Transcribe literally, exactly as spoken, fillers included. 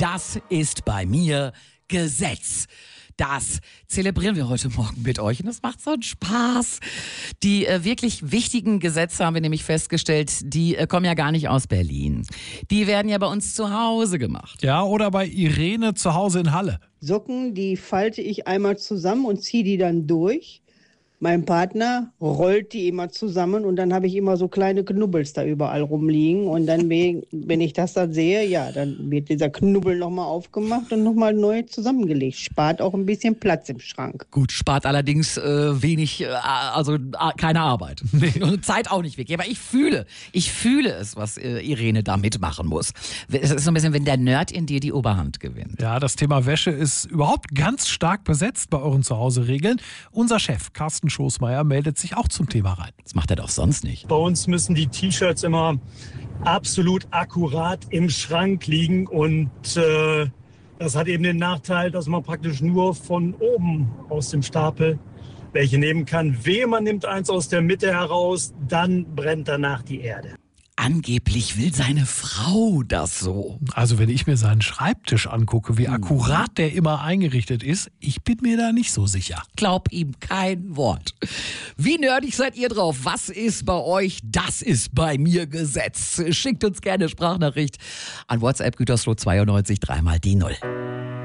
Das ist bei mir Gesetz. Das zelebrieren wir heute Morgen mit euch und das macht so einen Spaß. Die äh, wirklich wichtigen Gesetze haben wir nämlich festgestellt, die äh, kommen ja gar nicht aus Berlin. Die werden ja bei uns zu Hause gemacht. Ja, oder bei Irene zu Hause in Halle. Socken, die falte ich einmal zusammen und ziehe die dann durch. Mein Partner rollt die immer zusammen und dann habe ich immer so kleine Knubbels da überall rumliegen. Und dann, wenn ich das dann sehe, ja, dann wird dieser Knubbel nochmal aufgemacht und nochmal neu zusammengelegt. Spart auch ein bisschen Platz im Schrank. Gut, spart allerdings äh, wenig, äh, also äh, keine Arbeit. Nee. Und Zeit auch nicht weg. Aber ich fühle, ich fühle es, was äh, Irene da mitmachen muss. Es ist so ein bisschen, wenn der Nerd in dir die Oberhand gewinnt. Ja, das Thema Wäsche ist überhaupt ganz stark besetzt bei euren Zuhause-Regeln. Unser Chef, Carsten Schoßmeier, meldet sich auch zum Thema rein. Das macht er doch sonst nicht. Bei uns müssen die T-Shirts immer absolut akkurat im Schrank liegen und äh, das hat eben den Nachteil, dass man praktisch nur von oben aus dem Stapel welche nehmen kann. Wehe, man nimmt eins aus der Mitte heraus, dann brennt danach die Erde. Angeblich will seine Frau das so. Also wenn ich mir seinen Schreibtisch angucke, wie akkurat der immer eingerichtet ist, ich bin mir da nicht so sicher. Glaub ihm kein Wort. Wie nerdig seid ihr drauf? Was ist bei euch? Das ist bei mir Gesetz. Schickt uns gerne Sprachnachricht an WhatsApp Gütersloh zweiundneunzig dreimal die Null.